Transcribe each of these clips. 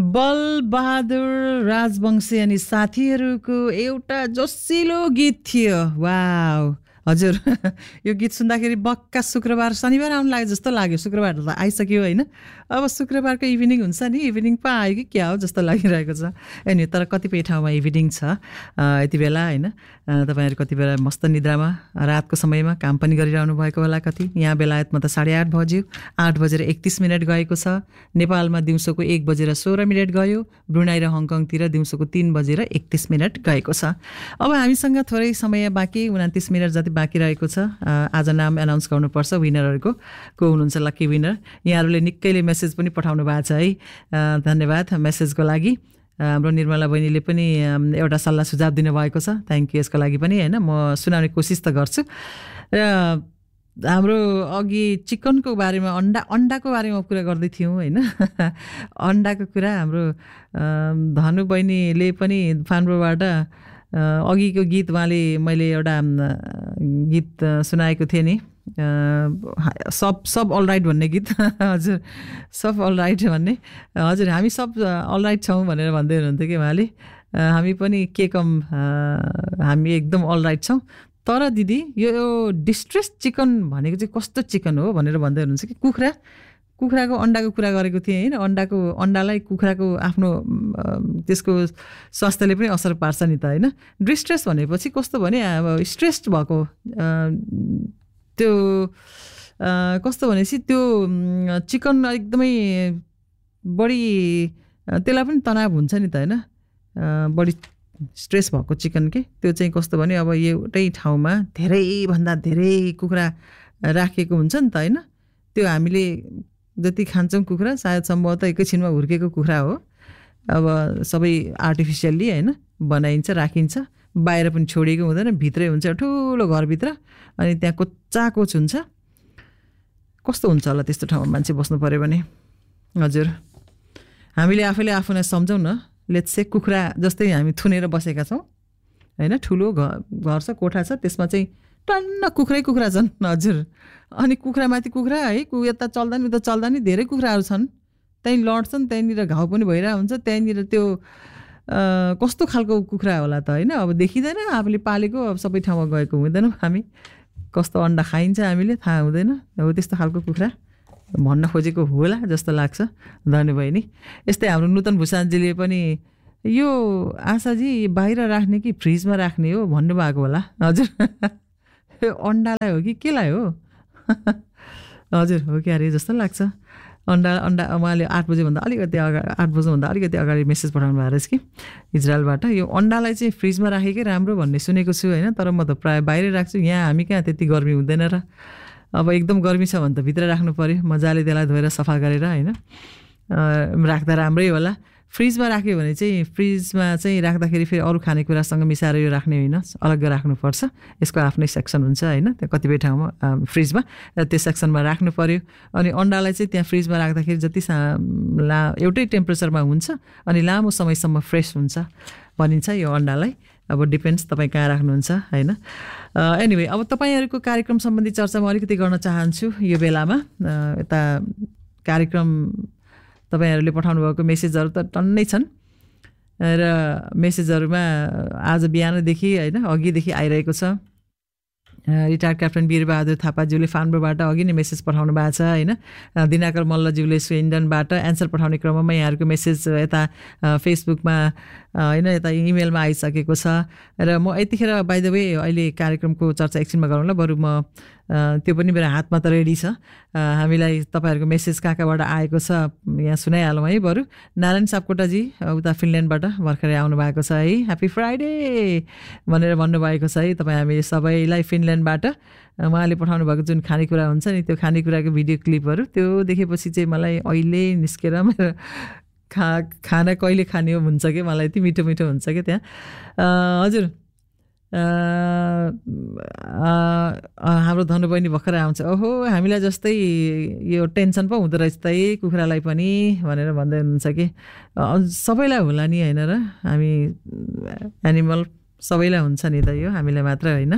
बलबहादुर राजवंशी अनि साथीहरूको एउटा जोसिलो गीत थियो। वाउ हजुर यो गीत सुन्दाखेरि बक्का शुक्रबार शनिबार आउनु लाग्यो जस्तो लाग्यो। शुक्रबार त आइसक्यो होइन, अब शुक्रबारको इभिनिङ हुन्छ नि, इभिनिङ पो आयो कि क्या हो जस्तो लागिरहेको छ। अनि तर कतिपय ठाउँमा इभिनिङ छ यति बेला होइन। तपाईँहरू कति बेला मस्त निद्रामा रातको समयमा काम पनि गरिरहनु भएको होला कति। यहाँ बेलायतमा त 8:30 बज्यो, 8:31 गएको छ। नेपालमा दिउँसोको 1:16 गयो। ब्रुनाई र हङकङतिर दिउँसोको 3:31 गएको छ। अब हामीसँग थोरै समय बाँकी, 29 मिनट जति बाँकी रहेको छ। आज नाम एनाउन्स गर्नुपर्छ विनरहरूको, को हुनुहुन्छ लकी विनर। यहाँहरूले निकैले मेसेज पनि पठाउनु भएको छ है, धन्यवाद मेसेजको लागि। हाम्रो निर्मला बहिनीले पनि एउटा सल्लाह सुझाव दिनुभएको छ, थ्याङ्क यू यसको लागि पनि होइन। म सुनाउने कोसिस त गर्छु। र हाम्रो अघि चिकनको बारेमा अन्डाको बारेमा कुरा गर्दै थियौँ होइन। अन्डाको कुरा हाम्रो धनु बहिनीले पनि फान्ब्रोबाट अघिको गीत उहाँले मैले एउटा गीत सुनाएको थिएँ नि, सब अलराइट भन्ने गीत। हजुर सब अलराइट भन्ने, हजुर हामी सब अलराइट छौँ भनेर भन्दै हुनुहुन्थ्यो कि उहाँले। हामी पनि के कम, हामी एकदम अलराइट छौँ। तर दिदी यो डिस्ट्रेस चिकन भनेको चाहिँ कस्तो चिकन हो भनेर भन्दै हुनुहुन्छ कि कुखुराको अन्डाको कुरा गरेको थिएँ होइन। अन्डालाई कुखुराको आफ्नो त्यसको स्वास्थ्यले पनि असर पार्छ नि त होइन। डिस्ट्रेस भनेपछि कस्तो भने अब स्ट्रेस्ड भएको त्यो कस्तो भनेपछि त्यो चिकन एकदमै बढी त्यसलाई पनि तनाव हुन्छ नि त होइन। बढी स्ट्रेस भएको चिकन के त्यो चाहिँ कस्तो भने अब एउटै ठाउँमा धेरैभन्दा धेरै कुखुरा राखेको हुन्छ नि त होइन। त्यो हामीले जति खान्छौँ कुखुरा सायद सम्भवतः एकैछिनमा हुर्केको कुखुरा हो। अब सबै आर्टिफिसियल्ली होइन बनाइन्छ, राखिन्छ, बाहिर पनि छोडिएको हुँदैन, भित्रै हुन्छ ठुलो घरभित्र। अनि त्यहाँ कोच्चाकोच हुन्छ। कस्तो हुन्छ होला त्यस्तो ठाउँमा मान्छे बस्नु पऱ्यो भने। हजुर हामीले आफैले आफूलाई सम्झौँ न, लेट्स से कुखुरा जस्तै हामी थुनेर बसेका छौँ होइन। ठुलो घर छ, कोठा छ, त्यसमा चाहिँ टन्न कुखुरा छन्। हजुर अनि कुखुरामाथि कुखुरा है, यता चल्दा नि उता चल्दा नि धेरै कुखुराहरू छन्। त्यहीँ लड्छन्, त्यहीँनिर घाउ पनि भइरहेको हुन्छ। त्यहीँनिर त्यो कस्तो खालको कुखुरा होला त होइन। अब देखिँदैन, आफूले पालेको अब सबै ठाउँमा गएको हुँदैनौँ हामी। कस्तो अन्डा खाइन्छ हामीले थाहा हुँदैन। हो त्यस्तो खालको कुखुरा भन्न खोजेको होला जस्तो लाग्छ धनु बहिनी। यस्तै हाम्रो नूतन भूषालजीले पनि यो आशाजी बाहिर राख्ने कि फ्रिजमा राख्ने हो भन्नुभएको होला। हजुर यो अन्डालाई हो कि केलाई हो? हजुर हो कि अरे जस्तो लाग्छ। अन्डा उहाँले 8 बजेभन्दा अलिकति अगाडि, 8 बजेभन्दा अलिकति अगाडि मेसेज पठाउनु भएको रहेछ कि इजरायलबाट। यो अन्डालाई चाहिँ फ्रिजमा राखेकै राम्रो भन्ने सुनेको छु होइन। तर म त प्रायः बाहिरै राख्छु। यहाँ हामी कहाँ त्यति गर्मी हुँदैन र। अब एकदम गर्मी छ भने त भित्र राख्नु पऱ्यो, मजाले त्यसलाई धोएर सफा गरेर होइन राख्दा राम्रै होला। फ्रिजमा राख्यो भने चाहिँ फ्रिजमा चाहिँ राख्दाखेरि फेरि अरू खानेकुरासँग मिसाएर यो राख्ने होइन, अलग्गै राख्नुपर्छ। यसको आफ्नै सेक्सन हुन्छ होइन त्यो कतिपय ठाउँमा फ्रिजमा, र त्यो सेक्सनमा राख्नु पऱ्यो। अनि अन्डालाई चाहिँ त्यहाँ फ्रिजमा राख्दाखेरि जति एउटै टेम्परेचरमा हुन्छ अनि लामो समयसम्म फ्रेस हुन्छ भनिन्छ यो अन्डालाई। अब डिपेन्ड्स तपाईँ कहाँ राख्नुहुन्छ होइन। एनिवे अब तपाईँहरूको कार्यक्रम सम्बन्धी चर्चा म अलिकति गर्न चाहन्छु यो बेलामा। यता कार्यक्रम तपाईँहरूले पठाउनु भएको मेसेजहरू त टन्नै छन् र मेसेजहरूमा आज बिहानदेखि होइन अघिदेखि आइरहेको छ। रिटायर्ड क्याप्टन वीरबहादुर थापाज्यूले फान्ब्रोबाट अघि नै मेसेज पठाउनु भएको छ होइन। दिनाकर मल्लज्यूले स्विन्डनबाट एन्सर पठाउने क्रममा यहाँहरूको मेसेज यता फेसबुकमा होइन यता इमेलमा आइसकेको छ। र म यतिखेर बाइ द वे अहिले कार्यक्रमको चर्चा एकछिनमा गरौँला, बरु म त्यो पनि मेरो हातमा त रेडी छ। हामीलाई तपाईँहरूको मेसेज कहाँ कहाँबाट आएको छ यहाँ सुनाइहालौँ है। बरु नारायण सापकोटाजी उता फिनल्यान्डबाट भर्खरै आउनुभएको छ है, ह्याप्पी फ्राइडे भनेर भन्नुभएको छ है। तपाईँ हामी सबैलाई फिनल्यान्डबाट उहाँले पठाउनु भएको जुन खानेकुरा हुन्छ नि त्यो खानेकुराको भिडियो क्लिपहरू त्यो देखेपछि चाहिँ मलाई अहिले निस्केर मेरो खाना कहिले खाने हो हुन्छ कि मलाई यति मिठो मिठो हुन्छ कि त्यहाँ। हजुर हाम्रो धनु बहिनी भर्खर आउँछ। ओहो हामीलाई जस्तै यो टेन्सन पो हुँदो रहेछ त कुखुरालाई पनि भनेर भन्दै हुनुहुन्छ कि सबैलाई होला नि होइन र। हामी एनिमल सबैलाई हुन्छ नि त, यो हामीलाई मात्र होइन।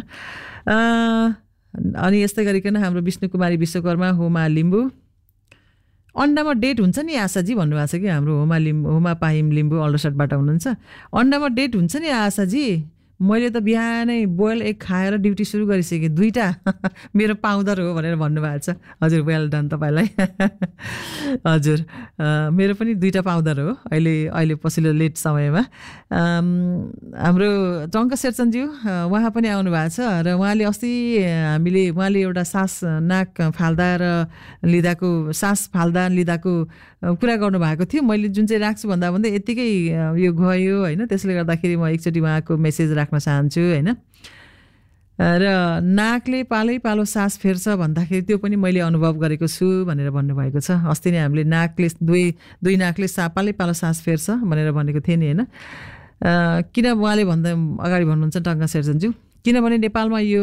अनि यस्तै गरिकन हाम्रो विष्णु कुमारी विश्वकर्मा, होमा लिम्बू, अन्डामा डेट हुन्छ नि आशाजी भन्नुभएको छ कि हाम्रो हुमा पाहिम लिम्बू अल्डरसटबाट हुनुहुन्छ। अन्डामा डेट हुन्छ नि आशाजी, मैले त बिहानै बोइल एग खाएर ड्युटी सुरु गरिसकेँ, 2टा मेरो पाउडर हो भनेर भन्नुभएको छ। हजुर वेल डन तपाईँलाई। हजुर मेरो पनि 2टा पाउडर हो अहिले पछिल्लो लेट समयमा। हाम्रो टङ्क शेरचनज्यू उहाँ पनि आउनु भएको छ र उहाँले अस्ति उहाँले एउटा नाक फाल्दा र लिँदाको सास फाल्दा लिँदाको कुरा गर्नुभएको थियो। मैले जुन चाहिँ राख्छु भन्दा यत्तिकै यो गयो होइन, त्यसले गर्दाखेरि म एकचोटि उहाँको मेसेज राख्न चाहन्छु होइन। र नाकले पालो सास फेर्छ भन्दाखेरि त्यो पनि मैले अनुभव गरेको छु भनेर भन्नुभएको छ। अस्ति नै हामीले नाकले दुई नाकले पालो सास फेर्छ भनेर भनेको थिएँ नि होइन। किन उहाँले अगाडि भन्नुहुन्छ टङ्का शेरचनज्यू, किनभने नेपालमा यो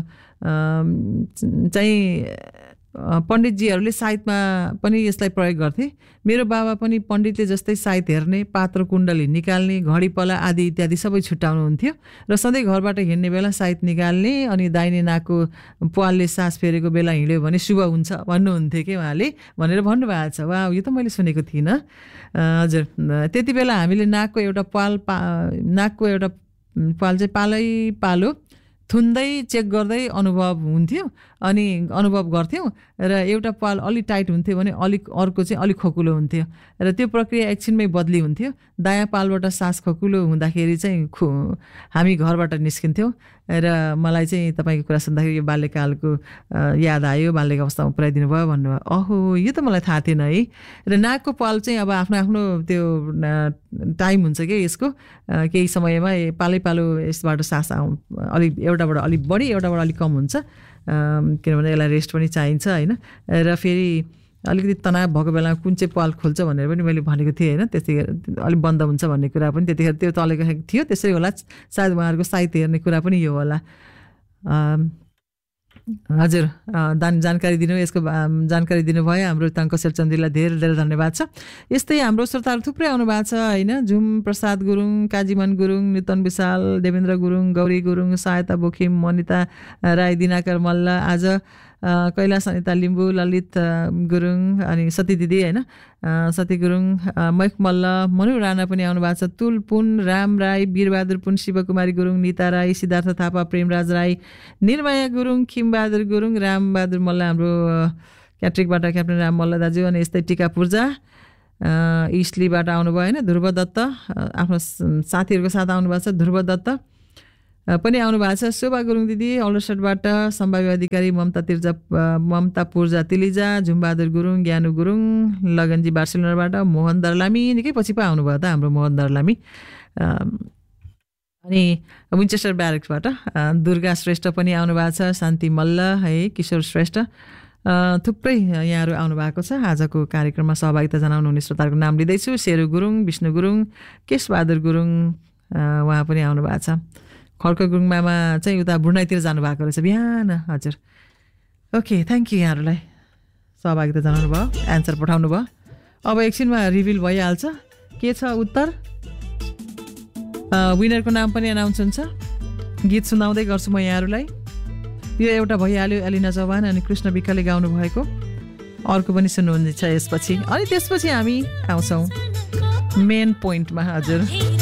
चाहिँ पण्डितजीहरूले साहित्यमा पनि यसलाई प्रयोग गर्थे। मेरो बाबा पनि पण्डितले जस्तै साहित्य हेर्ने, पात्र कुण्डली निकाल्ने, घडीपला आदि इत्यादि सबै छुट्याउनुहुन्थ्यो र सधैँ घरबाट हिँड्ने बेला साहित्य निकाल्ने अनि दाहिने नाकको पालले सास फेरेको बेला हिँड्यो भने शुभ हुन्छ भन्नुहुन्थ्यो कि उहाँले भनेर भन्नुभएको छ। वा यो त मैले सुनेको थिइनँ। हजुर त्यति बेला हामीले नाकको एउटा पाल चाहिँ पालो थुन्दै चेक गर्दै अनुभव हुन्थ्यो अनि अनुभव गर्थ्यौँ र एउटा पाल अलिक टाइट हुन्थ्यो भने अर्को चाहिँ अलिक खोकुलो हुन्थ्यो र त्यो प्रक्रिया एकछिनमै बदली हुन्थ्यो। दायाँ पालबाट सास खोकुलो हुँदाखेरि चाहिँ हामी घरबाट निस्किन्थ्यौँ र मलाई चाहिँ तपाईँको कुरा सुन्दाखेरि यो बाल्यकालको याद आयो, बाल्यको अवस्थामा पुऱ्याइदिनु भयो भन्नुभयो। अहो यो त मलाई थाहा थिएन है। र नाकको पाल चाहिँ अब आफ्नो त्यो टाइम हुन्छ कि यसको केही समयमा पालो यसबाट सास अलिक एउटाबाट अलिक बढी एउटाबाट अलिक कम हुन्छ किनभने यसलाई रेस्ट पनि चाहिन्छ होइन। र फेरि अलिकति तनाव भएको बेलामा कुन चाहिँ पाल खोल्छ भनेर पनि मैले भनेको थिएँ होइन। त्यतिखेर अलिक बन्द हुन्छ भन्ने कुरा पनि त्यतिखेर त्यो चलेको थियो। त्यसरी होला सायद उहाँहरूको साहित्य हेर्ने कुरा पनि यो होला। हजुर जानकारी दिनुभयो हाम्रो टङ्क शेरचनज्यूलाई धेरै धेरै धन्यवाद छ। यस्तै हाम्रो श्रोताहरू थुप्रै आउनु भएको छ होइन। झुम प्रसाद गुरुङ, काजीमन गुरुङ, नितन विशाल, देवेन्द्र गुरुङ, गौरी गुरुङ, सहायता बोखिम, मनिता राई, दिनाकर मल्ल, आज कैलाश अनिता लिम्बू, ललित गुरुङ अनि सती दिदी होइन, सती गुरुङ, मैख मल्ल, मनु राणा पनि आउनु भएको छ। तुल पुन, राम राई, वीरबहादुर पुन, शिवकुमारी गुरुङ, निता राई, सिद्धार्थ थापा, प्रेमराज राई, निर्मया गुरुङ, खिमबहादुर गुरुङ, रामबहादुर मल्ल हाम्रो क्याट्रिकबाट क्याप्टेन राम मल्ल दाजु, अनि यस्तै टिका पूर्जा इस्लीबाट आउनुभयो होइन। ध्रुव दत्त आफ्नो साथीहरूको साथ आउनुभएको छ। ध्रुव दत्त पनि आउनु भएको छ। शोभा गुरुङ दिदी अल्डरसटबाट, सम्भाव्य अधिकारी ममता पूर्जा तिलिजा, झुमबहादुर गुरुङ, ज्ञानु गुरुङ, लगनजी बार्सिलोनाबाट, मोहन दर्लामी निकै पछि पो आउनुभयो त हाम्रो मोहन दर्लामी, अनि विन्चेस्टर ब्यारेक्सबाट दुर्गा श्रेष्ठ पनि आउनु भएको छ। शान्ति मल्ल है, किशोर श्रेष्ठ, थुप्रै यहाँहरू आउनु भएको छ। आजको कार्यक्रममा सहभागिता जनाउनुहुने श्रोताहरूको नाम लिँदैछु। शेरू गुरुङ, विष्णु गुरुङ, केशबहादुर गुरुङ उहाँ पनि आउनु भएको छ। खड्क गुरुङ मामा चाहिँ उता बुढाइतिर जानुभएको रहेछ बिहान। हजुर ओके थ्याङ्क यू यहाँहरूलाई सहभागिता जनाउनु भयो, एन्सर पठाउनु भयो। अब एकछिनमा रिभिल भइहाल्छ के छ उत्तर। विनरको नाम पनि एनाउन्स हुन्छ। गीत सुनाउँदै गर्छु म यहाँहरूलाई। यो एउटा भइहाल्यो एलिना चौहान अनि कृष्ण विकले गाउनु भएको, अर्को पनि सुन्नुहुन्छ यसपछि। अनि त्यसपछि हामी आउँछौँ मेन पोइन्टमा। हजुर